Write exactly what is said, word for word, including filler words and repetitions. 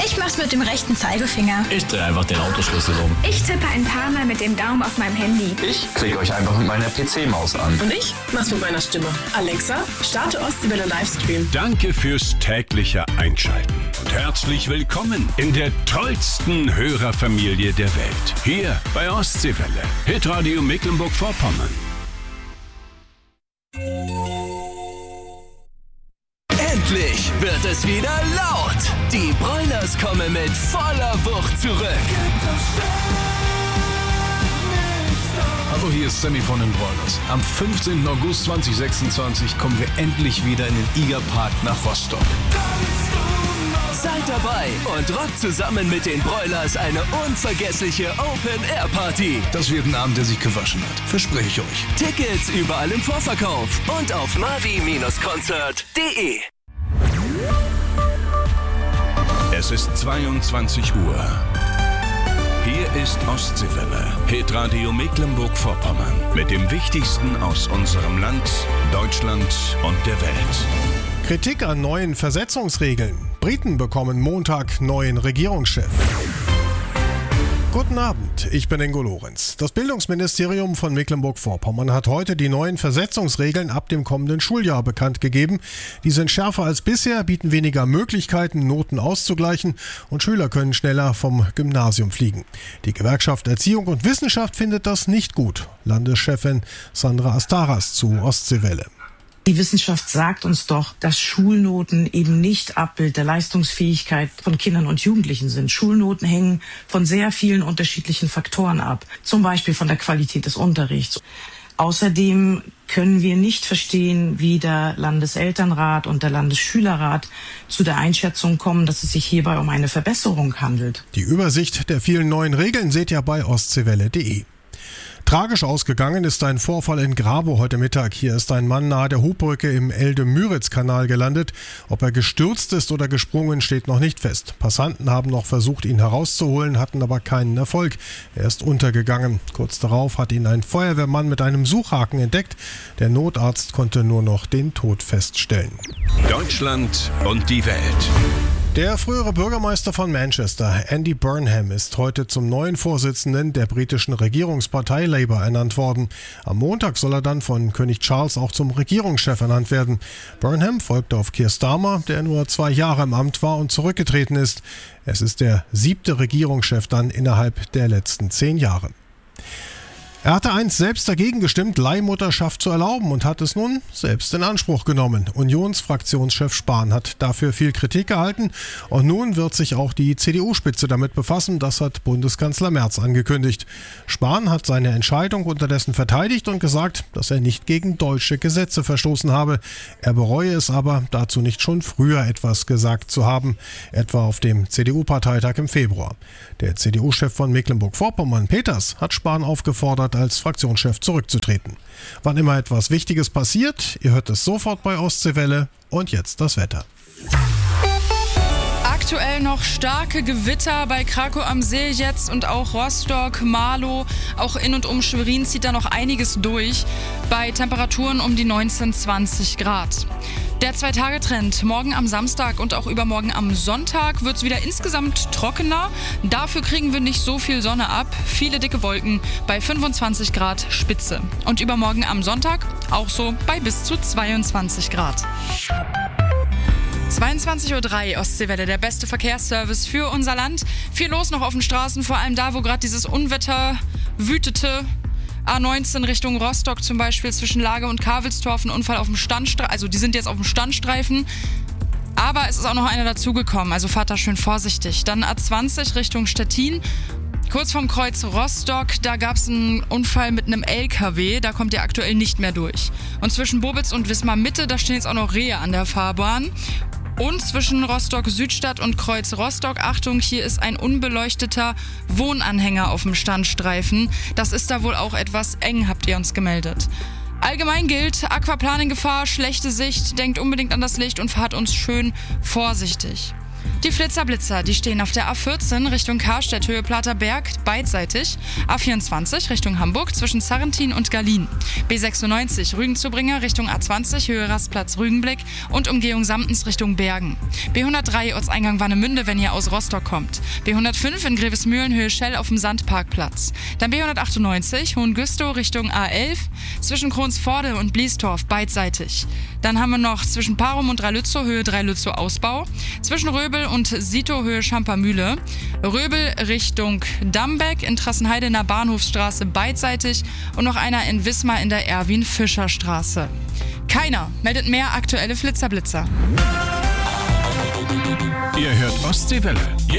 Ich mach's mit dem rechten Zeigefinger. Ich drehe einfach den Autoschlüssel um. Ich tippe ein paar Mal mit dem Daumen auf meinem Handy. Ich klicke euch einfach mit meiner P C-Maus an. Und ich mach's mit meiner Stimme. Alexa, starte Ostseewelle Livestream. Danke fürs tägliche Einschalten und herzlich willkommen in der tollsten Hörerfamilie der Welt. Hier bei Ostseewelle, Hitradio Mecklenburg-Vorpommern. Endlich wird es wieder laut. Die Broilers kommen mit voller Wucht zurück. Hallo, hier ist Sammy von den Broilers. Am fünfzehnten August zweitausendsechsundzwanzig kommen wir endlich wieder in den Igerpark nach Rostock. Seid dabei und rockt zusammen mit den Broilers eine unvergessliche Open-Air-Party. Das wird ein Abend, der sich gewaschen hat. Verspreche ich euch. Tickets überall im Vorverkauf und auf mavi Konzert punkt de. Es ist zweiundzwanzig Uhr. Hier ist Ostseewelle, Hitradio Mecklenburg-Vorpommern mit dem Wichtigsten aus unserem Land, Deutschland und der Welt. Kritik an neuen Versetzungsregeln. Briten bekommen Montag neuen Regierungschef. Guten Abend, ich bin Ingo Lorenz. Das Bildungsministerium von Mecklenburg-Vorpommern hat heute die neuen Versetzungsregeln ab dem kommenden Schuljahr bekannt gegeben. Die sind schärfer als bisher, bieten weniger Möglichkeiten, Noten auszugleichen und Schüler können schneller vom Gymnasium fliegen. Die Gewerkschaft Erziehung und Wissenschaft findet das nicht gut. Landeschefin Sandra Astaras zu Ostseewelle. Die Wissenschaft sagt uns doch, dass Schulnoten eben nicht Abbild der Leistungsfähigkeit von Kindern und Jugendlichen sind. Schulnoten hängen von sehr vielen unterschiedlichen Faktoren ab, zum Beispiel von der Qualität des Unterrichts. Außerdem können wir nicht verstehen, wie der Landeselternrat und der Landesschülerrat zu der Einschätzung kommen, dass es sich hierbei um eine Verbesserung handelt. Die Übersicht der vielen neuen Regeln seht ihr bei ostseewelle punkt de. Tragisch ausgegangen ist ein Vorfall in Grabow heute Mittag. Hier ist ein Mann nahe der Hubbrücke im Elde-Müritz-Kanal gelandet. Ob er gestürzt ist oder gesprungen, steht noch nicht fest. Passanten haben noch versucht, ihn herauszuholen, hatten aber keinen Erfolg. Er ist untergegangen. Kurz darauf hat ihn ein Feuerwehrmann mit einem Suchhaken entdeckt. Der Notarzt konnte nur noch den Tod feststellen. Deutschland und die Welt. Der frühere Bürgermeister von Manchester, Andy Burnham, ist heute zum neuen Vorsitzenden der britischen Regierungspartei Labour ernannt worden. Am Montag soll er dann von König Charles auch zum Regierungschef ernannt werden. Burnham folgte auf Keir Starmer, der nur zwei Jahre im Amt war und zurückgetreten ist. Es ist der siebte Regierungschef dann innerhalb der letzten zehn Jahre. Er hatte einst selbst dagegen gestimmt, Leihmutterschaft zu erlauben und hat es nun selbst in Anspruch genommen. Unionsfraktionschef Spahn hat dafür viel Kritik erhalten und nun wird sich auch die C D U-Spitze damit befassen, das hat Bundeskanzler Merz angekündigt. Spahn hat seine Entscheidung unterdessen verteidigt und gesagt, dass er nicht gegen deutsche Gesetze verstoßen habe. Er bereue es aber, dazu nicht schon früher etwas gesagt zu haben, etwa auf dem C D U-Parteitag im Februar. Der C D U-Chef von Mecklenburg-Vorpommern, Peters, hat Spahn aufgefordert, als Fraktionschef zurückzutreten. Wann immer etwas Wichtiges passiert, ihr hört es sofort bei Ostseewelle und jetzt das Wetter. Aktuell noch starke Gewitter bei Krakow am See jetzt und auch Rostock, Marlow, auch in und um Schwerin zieht da noch einiges durch, bei Temperaturen um die neunzehn, zwanzig Grad. Der Zwei-Tage-Trend. Morgen am Samstag und auch übermorgen am Sonntag wird es wieder insgesamt trockener. Dafür kriegen wir nicht so viel Sonne ab. Viele dicke Wolken bei fünfundzwanzig Grad Spitze. Und übermorgen am Sonntag auch so bei bis zu zweiundzwanzig Grad. zweiundzwanzig Uhr drei, Ostseewelle, der beste Verkehrsservice für unser Land. Viel los noch auf den Straßen, vor allem da, wo gerade dieses Unwetter wütete. A neunzehn Richtung Rostock zum Beispiel zwischen Lage und Kavelstorf, ein Unfall auf dem Standstreifen, also die sind jetzt auf dem Standstreifen. Aber es ist auch noch einer dazugekommen, also fahrt da schön vorsichtig. Dann A zwanzig Richtung Stettin. Kurz vorm Kreuz Rostock, da gab es einen Unfall mit einem L K W, da kommt ihr aktuell nicht mehr durch. Und zwischen Bobitz und Wismar Mitte, da stehen jetzt auch noch Rehe an der Fahrbahn. Und zwischen Rostock Südstadt und Kreuz Rostock, Achtung, hier ist ein unbeleuchteter Wohnanhänger auf dem Standstreifen. Das ist da wohl auch etwas eng, habt ihr uns gemeldet. Allgemein gilt, Aquaplaning Gefahr, schlechte Sicht, denkt unbedingt an das Licht und fahrt uns schön vorsichtig. Die Flitzer-Blitzer, die stehen auf der A vierzehn Richtung Karstedt, Höhe Platerberg, beidseitig. A vierundzwanzig Richtung Hamburg zwischen Sarrentin und Gallien. B sechsundneunzig Rügenzubringer Richtung A zwanzig, Höhe Rastplatz Rügenblick und Umgehung Samtens Richtung Bergen. B hundertdrei Ortseingang Warnemünde, wenn ihr aus Rostock kommt. B hundertfünf in Grevesmühlen, Höhe Schell auf dem Sandparkplatz. Dann B hundertachtundneunzig Hohengüstow Richtung A elf zwischen Kronsforde und Bliestorf, beidseitig. Dann haben wir noch zwischen Parum und Dreilützow, Höhe Dreilützow Ausbau. Zwischen Röbel und Sito, Höhe Schampermühle. Röbel Richtung Dambeck in Trassenheide in der Bahnhofsstraße, beidseitig. Und noch einer in Wismar in der Erwin-Fischer-Straße. Keiner meldet mehr aktuelle Flitzer-Blitzer. Ihr hört Ostseewelle.